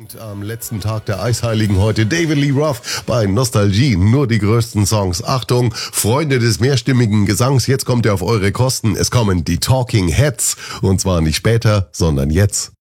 Am letzten Tag der Eisheiligen heute David Lee Roth bei Nostalgie. Nur die größten Songs. Achtung, Freunde des mehrstimmigen Gesangs, jetzt kommt ihr auf eure Kosten. Es kommen die Talking Heads. Und zwar nicht später, sondern jetzt.